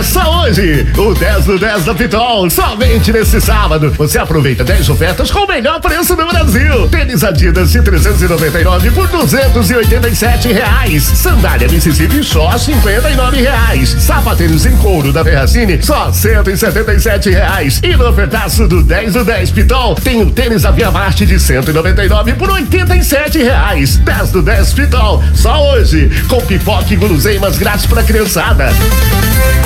Começa hoje o 10 do 10 da Pitol. Somente nesse sábado você aproveita 10 ofertas com o melhor preço do Brasil. Tênis Adidas de 399 por R$ 287. Sandália Mississippi só R$ 59. Sapatênis em couro da Ferracini só R$ 177. E no ofertaço do 10 do 10 Pitol tem o tênis Via Marte de 199 por R$ 87. 10 do 10 Pitol, só hoje, com pipoca e guloseimas grátis pra criançada.